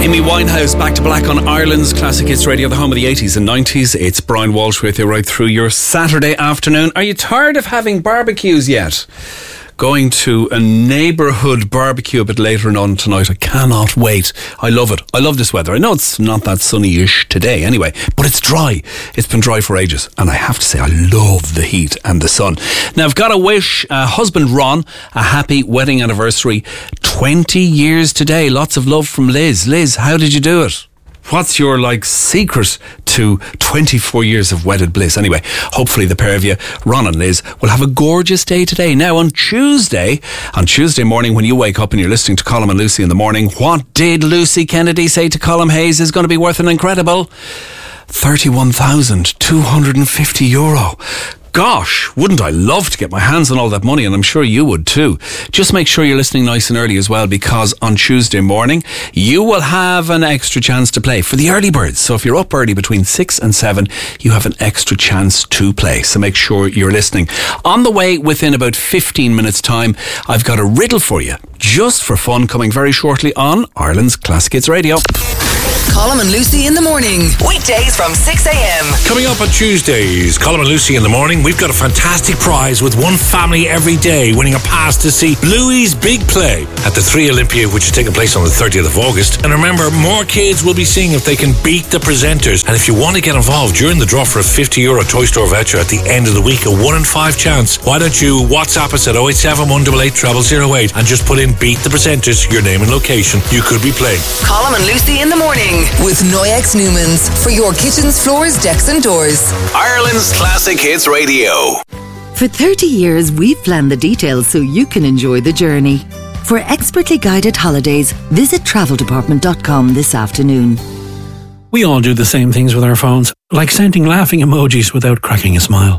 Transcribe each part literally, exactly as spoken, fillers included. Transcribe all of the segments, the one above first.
Amy Winehouse, Back to Black on Ireland's Classic Hits Radio, the home of the eighties and nineties. It's Brian Walsh with you right through your Saturday afternoon. Are you tired of having barbecues yet? Going to a neighbourhood barbecue a bit later on tonight. I cannot wait. I love it. I love this weather. I know it's not that sunny-ish today anyway, but it's dry. It's been dry for ages. And I have to say, I love the heat and the sun. Now, I've got to wish uh, husband Ron a happy wedding anniversary. twenty years today. Lots of love from Liz. Liz, how did you do it? What's your, like, secret to twenty-four years of wedded bliss? Anyway, hopefully the pair of you, Ron and Liz, will have a gorgeous day today. Now, on Tuesday, on Tuesday morning, when you wake up and you're listening to Colm and Lucy in the morning, what did Lucy Kennedy say to Colm Hayes is going to be worth an incredible thirty-one thousand two hundred fifty euro? Gosh, wouldn't I love to get my hands on all that money, and I'm sure you would too. Just make sure you're listening nice and early as well, because on Tuesday morning you will have an extra chance to play for the early birds. So if you're up early between six and seven, you have an extra chance to play. So make sure you're listening. On the way, within about fifteen minutes time, I've got a riddle for you, just for fun, coming very shortly on Ireland's Classic Hits Radio. Colm and Lucy in the morning, weekdays from six a.m. Coming up on Tuesdays, Colm and Lucy in the morning, we've got a fantastic prize with one family every day winning a pass to see Bluey's big play at the Three Olympia, which is taking place on the thirtieth of August. And remember, more kids will be seeing if they can beat the presenters. And if you want to get involved during the draw for a fifty euro Toy Store voucher at the end of the week, a one in five chance, why don't you WhatsApp us at oh eight seven, one eight eight, zero zero zero eight and just put in beat the presenters, your name and location. You could be playing. Colm and Lucy in the morning with Noyex Newmans for your kitchens, floors, decks and doors. Ireland's Classic Hits Radio. For thirty years, we've planned the details so you can enjoy the journey. For expertly guided holidays, visit travel department dot com this afternoon. We all do the same things with our phones, like sending laughing emojis without cracking a smile.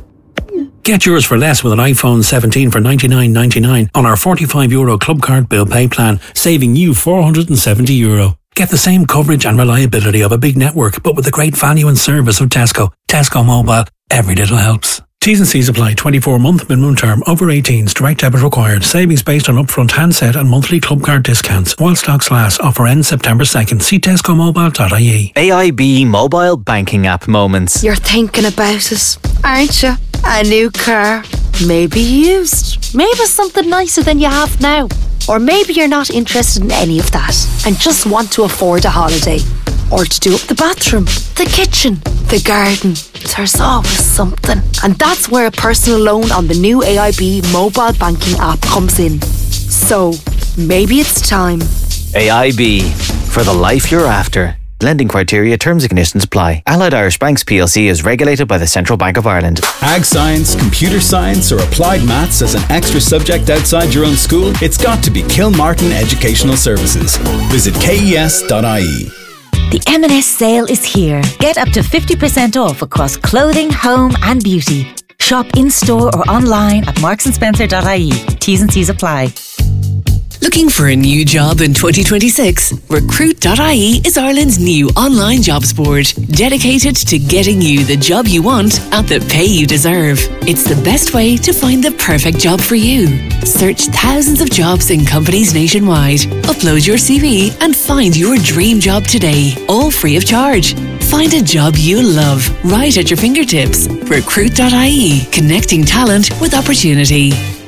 Get yours for less with an iPhone seventeen for ninety-nine ninety-nine on our forty-five euro Club Card Bill Pay plan, saving you four hundred seventy euro. Get the same coverage and reliability of a big network, but with the great value and service of Tesco. Tesco Mobile. Every little helps. T's and C's apply. twenty-four month minimum term. Over eighteens. Direct debit required. Savings based on upfront handset and monthly club card discounts. While stocks last. Offer ends September second. See tesco mobile dot I E. A I B mobile banking app moments. You're thinking about it, aren't you? A new car. Maybe used. Maybe something nicer than you have now. Or maybe you're not interested in any of that and just want to afford a holiday. Or to do up the bathroom, the kitchen, the garden. There's always something. And that's where a personal loan on the new A I B mobile banking app comes in. So, maybe it's time. A I B. For the life you're after. Lending criteria, terms and conditions apply. Allied Irish Banks P L C is regulated by the Central Bank of Ireland. Ag science, computer science or applied maths as an extra subject outside your own school? It's got to be Kilmartin Educational Services. Visit K E S dot I E. The M and S sale is here. Get up to fifty percent off across clothing, home and beauty. Shop in-store or online at marks and spencer dot I E. T's and C's apply. Looking for a new job in twenty twenty-six? recruit dot I E is Ireland's new online jobs board, dedicated to getting you the job you want at the pay you deserve. It's the best way to find the perfect job for you. Search thousands of jobs in companies nationwide. Upload your C V and find your dream job today, all free of charge. Find a job you love right at your fingertips. recruit dot I E, connecting talent with opportunity.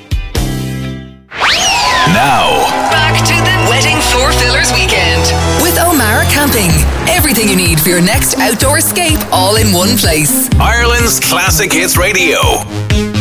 Now, back to the Wedding Floor Fillers Weekend with O'Mara Camping. Everything you need for your next outdoor escape, all in one place. Ireland's Classic Hits Radio.